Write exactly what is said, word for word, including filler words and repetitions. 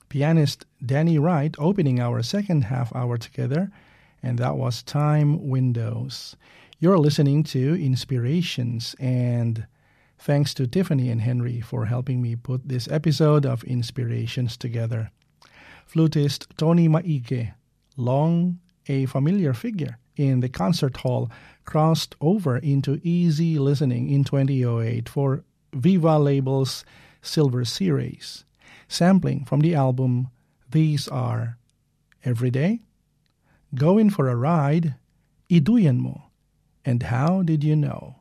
pianist Danny Wright opening our second half hour together, and that was Time Windows. You're listening to Inspirations, and thanks to Tiffany and Henry for helping me put this episode of Inspirations together. Flutist Tony Maige, long a familiar figure in the concert hall, crossed over into easy listening in twenty oh eight for Viva label's Silver Series, sampling from the album These Are Everyday, Going for a Ride, Iduyan Mo, and How Did You Know?